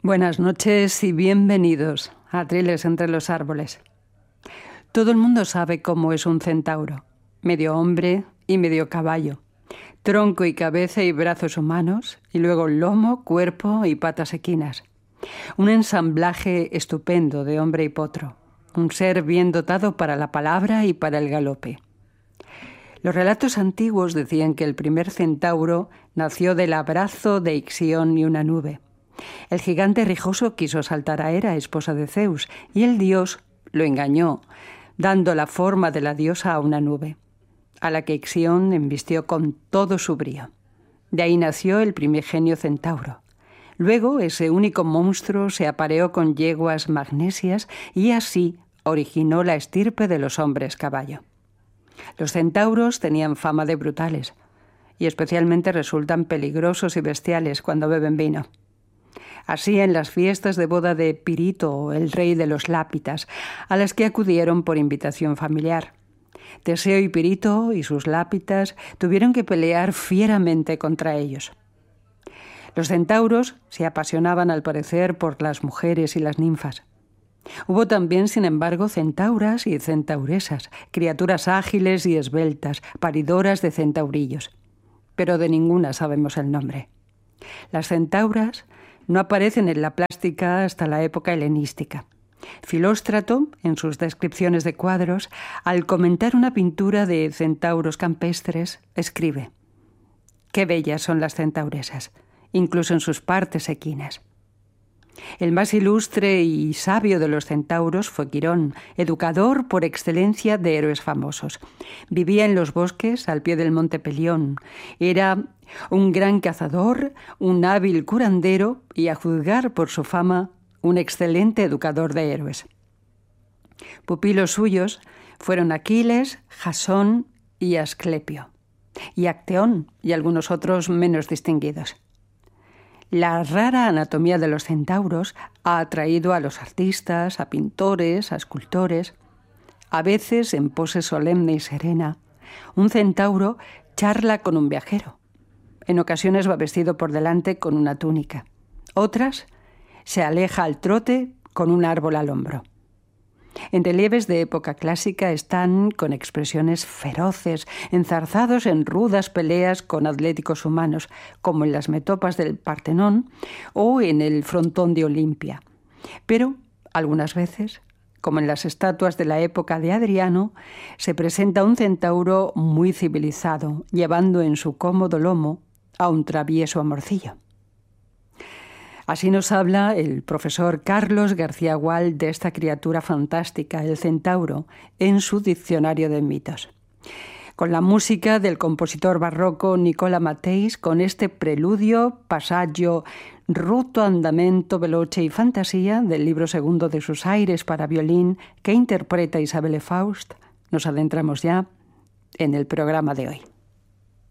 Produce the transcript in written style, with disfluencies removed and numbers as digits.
Buenas noches y bienvenidos a Triles entre los árboles. Todo el mundo sabe cómo es un centauro, medio hombre y medio caballo, tronco y cabeza y brazos humanos, y luego lomo, cuerpo y patas equinas. Un ensamblaje estupendo de hombre y potro, un ser bien dotado para la palabra y para el galope. Los relatos antiguos decían que el primer centauro nació del abrazo de Ixión y una nube. El gigante rijoso quiso saltar a Hera, esposa de Zeus, y el dios lo engañó, dando la forma de la diosa a una nube, a la que Ixión embistió con todo su brío. De ahí nació el primigenio centauro. Luego ese único monstruo se apareó con yeguas magnesias y así originó la estirpe de los hombres caballo. Los centauros tenían fama de brutales y especialmente resultan peligrosos y bestiales cuando beben vino. Así en las fiestas de boda de Pirito, el rey de los lápitas, a las que acudieron por invitación familiar. Teseo y Pirito y sus lápitas tuvieron que pelear fieramente contra ellos. Los centauros se apasionaban al parecer por las mujeres y las ninfas. Hubo también, sin embargo, centauras y centauresas, criaturas ágiles y esbeltas, paridoras de centaurillos. Pero de ninguna sabemos el nombre. Las centauras no aparecen en la plástica hasta la época helenística. Filóstrato, en sus descripciones de cuadros, al comentar una pintura de centauros campestres, escribe: «Qué bellas son las centauresas, incluso en sus partes equinas». El más ilustre y sabio de los centauros fue Quirón, educador por excelencia de héroes famosos. Vivía en los bosques al pie del monte Pelión. Era un gran cazador, un hábil curandero y, a juzgar por su fama, un excelente educador de héroes. Pupilos suyos fueron Aquiles, Jasón y Asclepio, y Acteón y algunos otros menos distinguidos. La rara anatomía de los centauros ha atraído a los artistas, a pintores, a escultores. A veces, en pose solemne y serena, un centauro charla con un viajero. En ocasiones va vestido por delante con una túnica. Otras se aleja al trote con un árbol al hombro. En relieves de época clásica están con expresiones feroces, enzarzados en rudas peleas con atléticos humanos, como en las metopas del Partenón o en el frontón de Olimpia. Pero, algunas veces, como en las estatuas de la época de Adriano, se presenta un centauro muy civilizado, llevando en su cómodo lomo a un travieso amorcillo. Así nos habla el profesor Carlos García Gual de esta criatura fantástica, el centauro, en su diccionario de mitos. Con la música del compositor barroco Nicola Matteis, con este preludio, passaggio, rutto andamento veloce y fantasía del libro segundo de sus aires para violín que interpreta Isabelle Faust, nos adentramos ya en el programa de hoy.